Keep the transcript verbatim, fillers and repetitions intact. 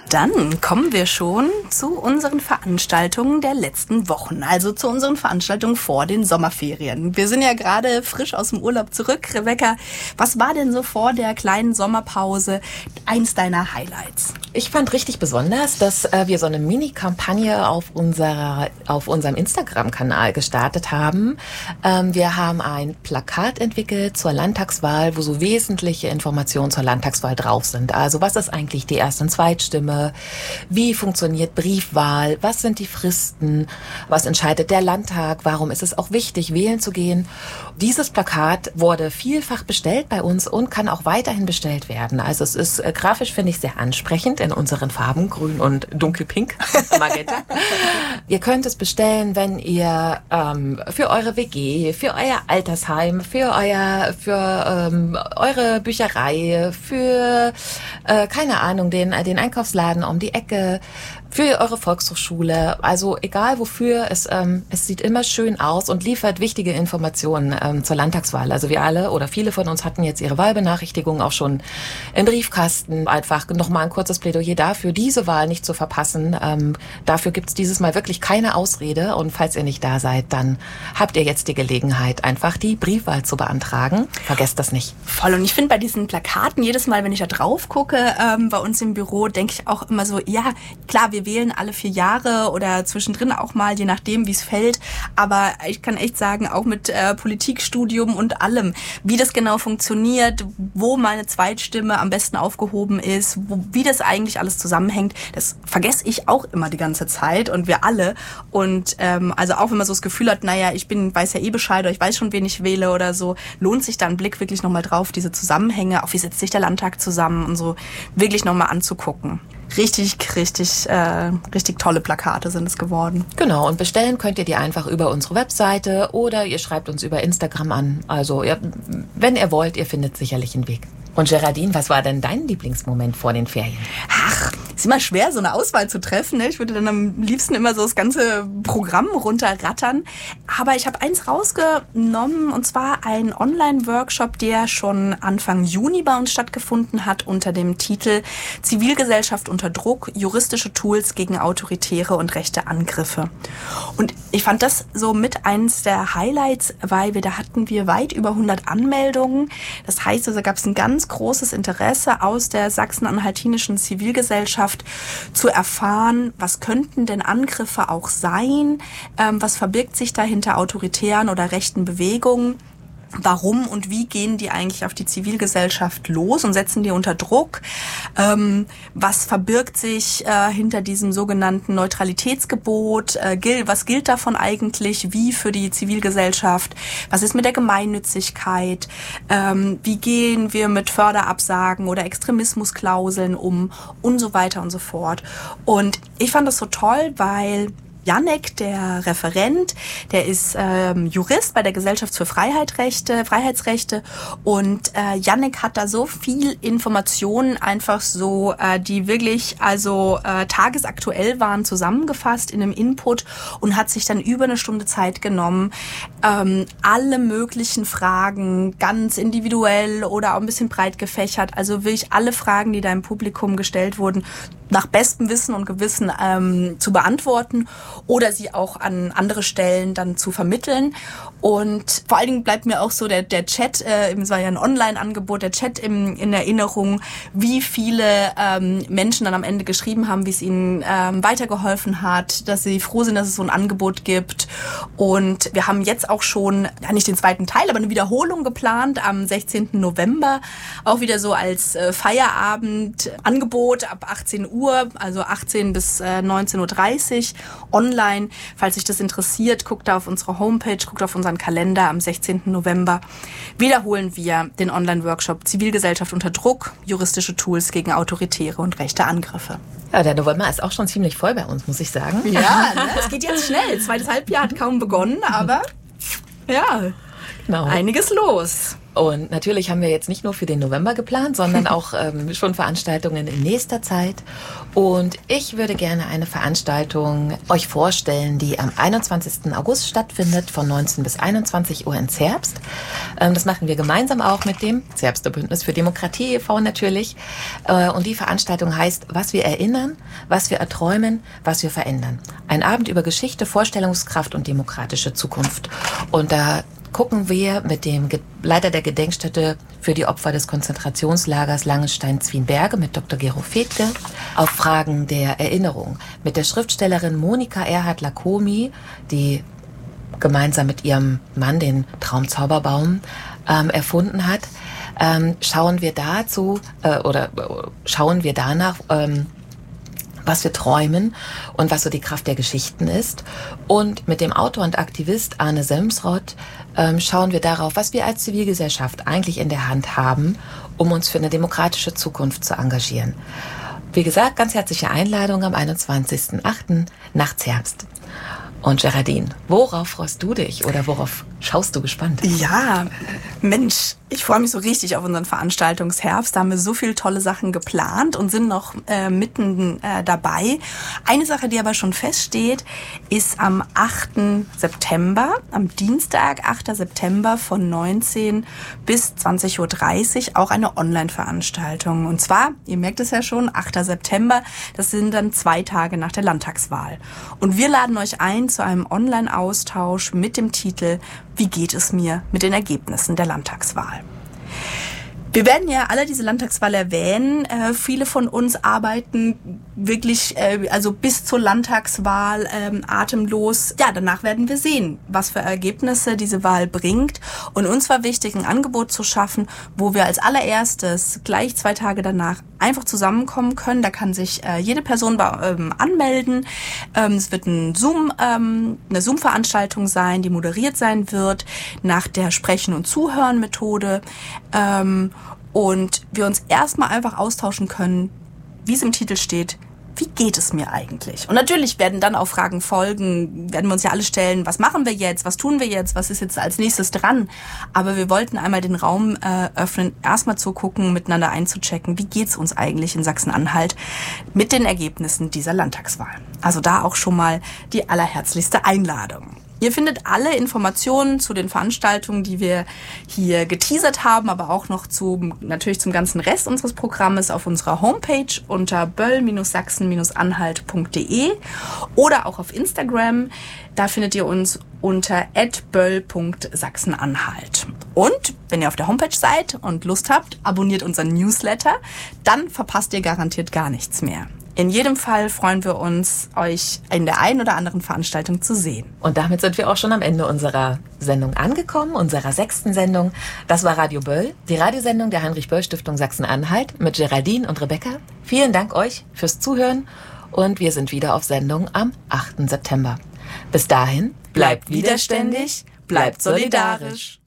Dann kommen wir schon zu unseren Veranstaltungen der letzten Wochen, also zu unseren Veranstaltungen vor den Sommerferien. Wir sind ja gerade frisch aus dem Urlaub zurück. Rebecca, was war denn so vor der kleinen Sommerpause eins deiner Highlights? Ich fand richtig besonders, dass äh, wir so eine Mini-Kampagne auf, unserer, auf unserem Instagram-Kanal gestartet haben. Ähm, wir haben ein Plakat entwickelt zur Landtagswahl, wo so wesentliche Informationen zur Landtagswahl drauf sind. Also was ist eigentlich die Erst- und Zweitstimme? Wie funktioniert Briefwahl? Was sind die Fristen? Was entscheidet der Landtag? Warum ist es auch wichtig, wählen zu gehen? Dieses Plakat wurde vielfach bestellt bei uns und kann auch weiterhin bestellt werden. Also es ist äh, grafisch, finde ich, sehr ansprechend in unseren Farben, grün und dunkelpink, Magenta. Ihr könnt es bestellen, wenn ihr ähm, für eure W G, für euer Altersheim, für euer, für ähm, eure Bücherei, für, äh, keine Ahnung, den, den Einkaufsladen um die Ecke, für eure Volkshochschule, also egal wofür, es, ähm, es sieht immer schön aus und liefert wichtige Informationen ähm, zur Landtagswahl. Also wir alle oder viele von uns hatten jetzt ihre Wahlbenachrichtigung auch schon im Briefkasten. Einfach nochmal ein kurzes Plädoyer dafür, diese Wahl nicht zu verpassen. Ähm, dafür gibt's dieses Mal wirklich keine Ausrede und falls ihr nicht da seid, dann habt ihr jetzt die Gelegenheit, einfach die Briefwahl zu beantragen. Vergesst das nicht. Voll, und ich finde bei diesen Plakaten, jedes Mal, wenn ich da drauf gucke, ähm, bei uns im Büro, denke ich auch immer so, ja, klar, wir wählen alle vier Jahre oder zwischendrin auch mal, je nachdem, wie es fällt. Aber ich kann echt sagen, auch mit äh, Politikstudium und allem, wie das genau funktioniert, wo meine Zweitstimme am besten aufgehoben ist, wo, wie das eigentlich alles zusammenhängt, das vergesse ich auch immer die ganze Zeit und wir alle. Und ähm, also auch wenn man so das Gefühl hat, naja, ich bin weiß ja eh Bescheid oder ich weiß schon, wen ich wähle oder so, lohnt sich da ein Blick wirklich nochmal drauf, diese Zusammenhänge, auch wie setzt sich der Landtag zusammen und so wirklich nochmal anzugucken. Richtig, richtig, äh, richtig tolle Plakate sind es geworden. Genau, und bestellen könnt ihr die einfach über unsere Webseite oder ihr schreibt uns über Instagram an. Also ihr, wenn ihr wollt, ihr findet sicherlich einen Weg. Und Geraldine, was war denn dein Lieblingsmoment vor den Ferien? Ach, ist immer schwer, so eine Auswahl zu treffen. Ne? Ich würde dann am liebsten immer so das ganze Programm runterrattern. Aber ich habe eins rausgenommen, und zwar ein Online-Workshop, der schon Anfang Juni bei uns stattgefunden hat, unter dem Titel Zivilgesellschaft unter Druck, juristische Tools gegen autoritäre und rechte Angriffe. Und ich fand das so mit eins der Highlights, weil wir da hatten wir weit über hundert Anmeldungen. Das heißt, also gab es ein ganz großes Interesse aus der sachsen-anhaltinischen Zivilgesellschaft zu erfahren, was könnten denn Angriffe auch sein, ähm, was verbirgt sich da hinter autoritären oder rechten Bewegungen. Warum und wie gehen die eigentlich auf die Zivilgesellschaft los und setzen die unter Druck? Ähm, was verbirgt sich äh, hinter diesem sogenannten Neutralitätsgebot? Äh, gilt, was gilt davon eigentlich? Wie für die Zivilgesellschaft? Was ist mit der Gemeinnützigkeit? Ähm, wie gehen wir mit Förderabsagen oder Extremismusklauseln um? Und so weiter und so fort. Und ich fand das so toll, weil Jannek, der Referent, der ist ähm, Jurist bei der Gesellschaft für Freiheitsrechte, Freiheitsrechte und äh, Jannek hat da so viel Informationen einfach so, äh, die wirklich also äh, tagesaktuell waren, zusammengefasst in einem Input und hat sich dann über eine Stunde Zeit genommen, ähm, alle möglichen Fragen, ganz individuell oder auch ein bisschen breit gefächert, also wirklich alle Fragen, die da im Publikum gestellt wurden, nach bestem Wissen und Gewissen ähm, zu beantworten oder sie auch an andere Stellen dann zu vermitteln. Und vor allen Dingen bleibt mir auch so der, der Chat, äh, es war ja ein Online-Angebot, der Chat im, in Erinnerung, wie viele ähm, Menschen dann am Ende geschrieben haben, wie es ihnen ähm, weitergeholfen hat, dass sie froh sind, dass es so ein Angebot gibt. Und wir haben jetzt auch schon, ja nicht den zweiten Teil, aber eine Wiederholung geplant am sechzehnten November. Auch wieder so als äh, Feierabend-Angebot ab achtzehn Uhr, also achtzehn bis äh, neunzehn Uhr dreißig online. Falls sich das interessiert, guckt da auf unsere Homepage, guckt auf unseren Kalender. Am sechzehnten November wiederholen wir den Online-Workshop Zivilgesellschaft unter Druck, juristische Tools gegen autoritäre und rechte Angriffe. Ja, der November ist auch schon ziemlich voll bei uns, muss ich sagen. Ja, ne? Es geht jetzt schnell. Zweites Halbjahr hat kaum begonnen, aber ja. Genau. Einiges los. Und natürlich haben wir jetzt nicht nur für den November geplant, sondern auch ähm, schon Veranstaltungen in nächster Zeit. Und ich würde gerne eine Veranstaltung euch vorstellen, die am einundzwanzigsten August stattfindet, von neunzehn bis einundzwanzig Uhr in Zerbst. Ähm, das machen wir gemeinsam auch mit dem Zerbster Bündnis für Demokratie e V natürlich. Äh, und die Veranstaltung heißt, was wir erinnern, was wir erträumen, was wir verändern. Ein Abend über Geschichte, Vorstellungskraft und demokratische Zukunft. Und da gucken wir mit dem Leiter der Gedenkstätte für die Opfer des Konzentrationslagers Langenstein-Zwienberge, mit Doktor Gero Fedke, auf Fragen der Erinnerung. Mit der Schriftstellerin Monika Erhardt-Lacomi, die gemeinsam mit ihrem Mann den Traumzauberbaum ähm, erfunden hat, ähm, schauen wir dazu, äh, oder äh, schauen wir danach, ähm, was wir träumen und was so die Kraft der Geschichten ist. Und mit dem Autor und Aktivist Arne Selmsrott ähm, schauen wir darauf, was wir als Zivilgesellschaft eigentlich in der Hand haben, um uns für eine demokratische Zukunft zu engagieren. Wie gesagt, ganz herzliche Einladung am einundzwanzigsten achten nach Zerbst. Und Geraldine, worauf freust du dich oder worauf schaust du gespannt? Ja, Mensch, ich freue mich so richtig auf unseren Veranstaltungsherbst. Da haben wir so viele tolle Sachen geplant und sind noch äh, mitten äh, dabei. Eine Sache, die aber schon feststeht, ist am achten September, am Dienstag, achten September von neunzehn bis zwanzig Uhr dreißig, auch eine Online-Veranstaltung. Und zwar, ihr merkt es ja schon, achten September, das sind dann zwei Tage nach der Landtagswahl. Und wir laden euch ein zu einem Online-Austausch mit dem Titel Wie geht es mir mit den Ergebnissen der Landtagswahl? Wir werden ja alle diese Landtagswahl erwähnen. Äh, viele von uns arbeiten wirklich, äh, also bis zur Landtagswahl ähm, atemlos. Ja, danach werden wir sehen, was für Ergebnisse diese Wahl bringt. Und uns war wichtig, ein Angebot zu schaffen, wo wir als allererstes gleich zwei Tage danach einfach zusammenkommen können. Da kann sich äh, jede Person bei, ähm, anmelden. Ähm, es wird ein Zoom, ähm, eine Zoom-Veranstaltung sein, die moderiert sein wird nach der Sprechen- und Zuhören-Methode. Ähm, und wir uns erstmal einfach austauschen können, wie es im Titel steht, wie geht es mir eigentlich? Und natürlich werden dann auch Fragen folgen, werden wir uns ja alle stellen, was machen wir jetzt, was tun wir jetzt, was ist jetzt als nächstes dran? Aber wir wollten einmal den Raum äh, öffnen, erstmal zu gucken, miteinander einzuchecken, wie geht's uns eigentlich in Sachsen-Anhalt mit den Ergebnissen dieser Landtagswahl. Also da auch schon mal die allerherzlichste Einladung. Ihr findet alle Informationen zu den Veranstaltungen, die wir hier geteasert haben, aber auch noch zu, natürlich zum ganzen Rest unseres Programmes auf unserer Homepage unter böll Sachsen Anhalt punkt de oder auch auf Instagram. Da findet ihr uns unter at böll punkt sachsenanhalt. Und wenn ihr auf der Homepage seid und Lust habt, abonniert unseren Newsletter, dann verpasst ihr garantiert gar nichts mehr. In jedem Fall freuen wir uns, euch in der einen oder anderen Veranstaltung zu sehen. Und damit sind wir auch schon am Ende unserer Sendung angekommen, unserer sechsten Sendung. Das war Radio Böll, die Radiosendung der Heinrich-Böll-Stiftung Sachsen-Anhalt mit Geraldine und Rebecca. Vielen Dank euch fürs Zuhören und wir sind wieder auf Sendung am achten September. Bis dahin, bleibt widerständig, bleibt solidarisch.